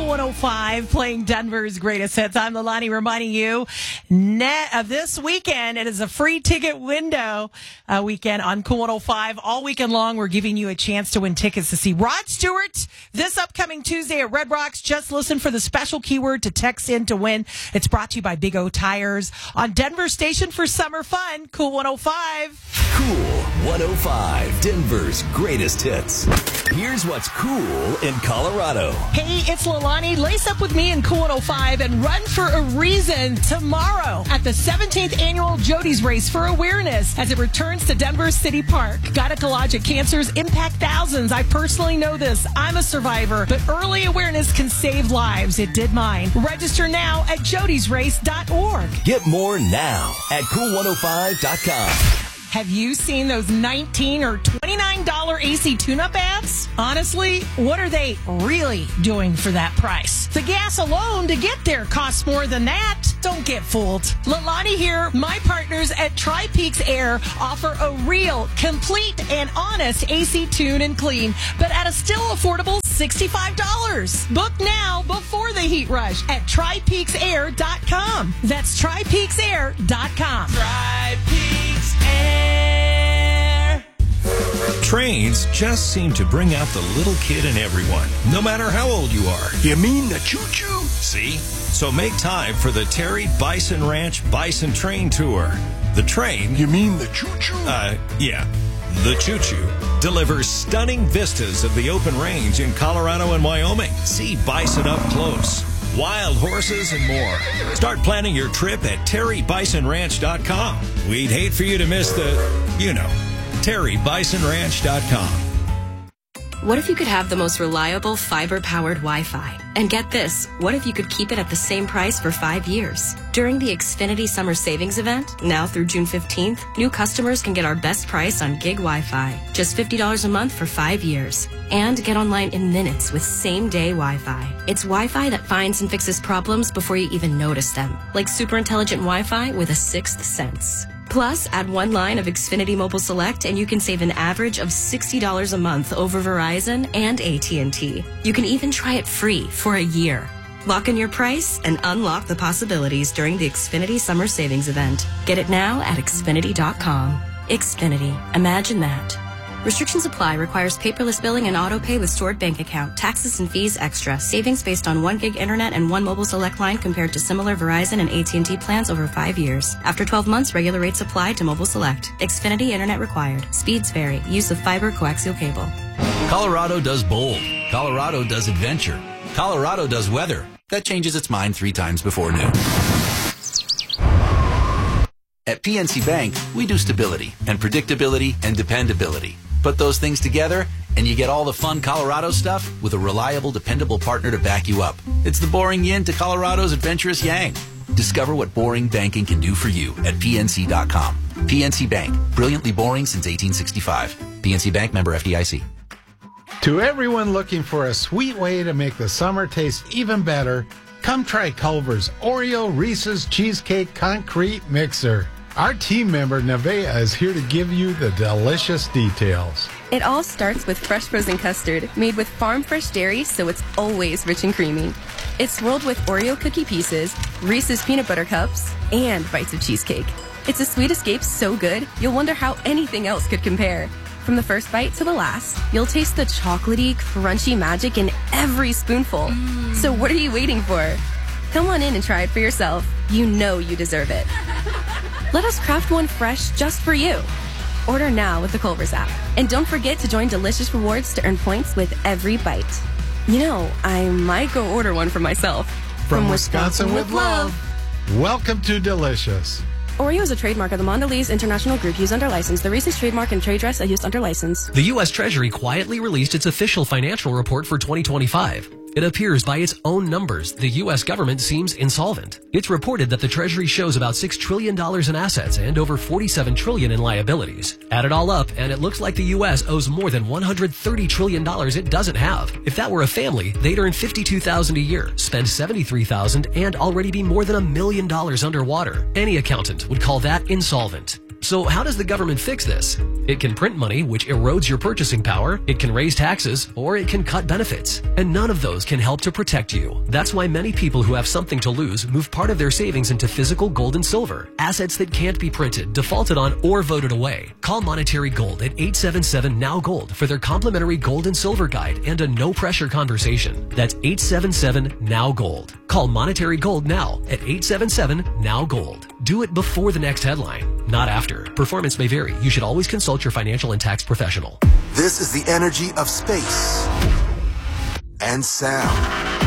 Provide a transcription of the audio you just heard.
105, playing Denver's greatest hits. I'm Leilani, reminding you this weekend. It is a free ticket window weekend on Cool 105. All weekend long, we're giving you a chance to win tickets to see Rod Stewart this upcoming Tuesday at Red Rocks. Just listen for the special keyword to text in to win. It's brought to you by Big O Tires on Denver Station for summer fun. Cool 105. Cool 105, Denver's greatest hits. Here's what's cool in Colorado. Hey, it's Leilani. Lace up with me in Cool 105 and run for a reason tomorrow at the 17th annual Jody's Race for Awareness as it returns to Denver City Park. Gynecologic cancers impact thousands. I personally know this. I'm a survivor, but early awareness can save lives. It did mine. Register now at jodysrace.org. Get more now at cool105.com. Have you seen those $19 or $29 AC tune-up ads? Honestly, what are they really doing for that price? The gas alone to get there costs more than that. Don't get fooled. Leilani here. My partners at Tri-Peaks Air offer a real, complete, and honest AC tune and clean, but at a still affordable $65. Book now before the heat rush at TriPeaksAir.com. That's TriPeaksAir.com. Tri-Peaks Air. Trains just seem to bring out the little kid in everyone, no matter how old you are. You mean the choo-choo? See? So make time for the Terry Bison Ranch Bison Train Tour. The train... You mean the choo-choo? Yeah. The choo-choo delivers stunning vistas of the open range in Colorado and Wyoming. See bison up close, wild horses, and more. Start planning your trip at terrybisonranch.com. We'd hate for you to miss the, terrybisonranch.com. What if you could have the most reliable fiber-powered Wi-Fi? And get this, what if you could keep it at the same price for 5 years? During the Xfinity Summer Savings Event, now through June 15th, new customers can get our best price on gig Wi-Fi. Just $50 a month for 5 years. And get online in minutes with same-day Wi-Fi. It's Wi-Fi that finds and fixes problems before you even notice them. Like super intelligent Wi-Fi with a sixth sense. Plus, add one line of Xfinity Mobile Select and you can save an average of $60 a month over Verizon and AT&T. You can even try it free for a year. Lock in your price and unlock the possibilities during the Xfinity Summer Savings Event. Get it now at Xfinity.com. Xfinity. Imagine that. Restrictions apply. Requires paperless billing and auto pay with stored bank account. Taxes and fees extra. Savings based on 1 gig internet and 1 mobile select line compared to similar Verizon and AT&T plans over 5 years. After 12 months, regular rates apply to mobile select. Xfinity internet required. Speeds vary. Use of fiber coaxial cable. Colorado does bold. Colorado does adventure. Colorado does weather. That changes its mind 3 times before noon. At PNC Bank, we do stability and predictability and dependability. Put those things together, and you get all the fun Colorado stuff with a reliable, dependable partner to back you up. It's the boring yin to Colorado's adventurous yang. Discover what boring banking can do for you at PNC.com. PNC Bank, brilliantly boring since 1865. PNC Bank, member FDIC. To everyone looking for a sweet way to make the summer taste even better, come try Culver's Oreo Reese's Cheesecake Concrete Mixer. Our team member, Nevaeh, is here to give you the delicious details. It all starts with fresh frozen custard made with farm fresh dairy, so it's always rich and creamy. It's swirled with Oreo cookie pieces, Reese's peanut butter cups, and bites of cheesecake. It's a sweet escape so good, you'll wonder how anything else could compare. From the first bite to the last, you'll taste the chocolatey, crunchy magic in every spoonful. So what are you waiting for? Come on in and try it for yourself. You know you deserve it. Let us craft one fresh just for you. Order now with the Culver's app. And don't forget to join Delicious Rewards to earn points with every bite. You know, I might go order one for myself. From Wisconsin with love. Welcome to Delicious. Oreo is a trademark of the Mondelez International Group used under license. The Reese's trademark and trade dress are used under license. The U.S. Treasury quietly released its official financial report for 2025. It appears by its own numbers, the U.S. government seems insolvent. It's reported that the Treasury shows about $6 trillion in assets and over $47 trillion in liabilities. Add it all up, and it looks like the U.S. owes more than $130 trillion it doesn't have. If that were a family, they'd earn $52,000 a year, spend $73,000, and already be more than $1 million underwater. Any accountant would call that insolvent. So how does the government fix this? It can print money, which erodes your purchasing power. It can raise taxes, or it can cut benefits. And none of those can help to protect you. That's why many people who have something to lose move part of their savings into physical gold and silver, assets that can't be printed, defaulted on, or voted away. Call Monetary Gold at 877-NOW-GOLD for their complimentary gold and silver guide and a no-pressure conversation. That's 877-NOW-GOLD. Call Monetary Gold now at 877-NOW-GOLD. Do it before the next headline, not after. Performance may vary. You should always consult your financial and tax professional. This is the energy of space and sound.